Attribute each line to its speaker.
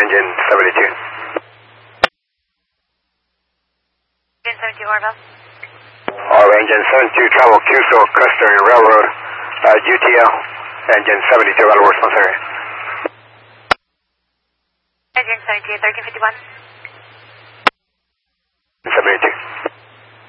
Speaker 1: engine 72.
Speaker 2: Engine 72, Orville.
Speaker 1: Engine 72, travel QSO, Custer Railroad, UTL, engine 72, out of response area.
Speaker 2: Engine 72, 1351.